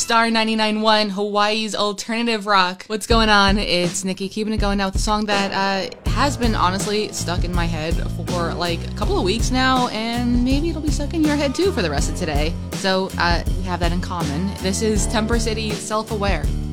Star 99.1, Hawaii's alternative rock. What's going on? It's Nikki keeping it going now with a song that has been honestly stuck in my head for like a couple of weeks now, and maybe it'll be stuck in your head too for the rest of today. So we have that in common. This is Temper City, Self-Aware.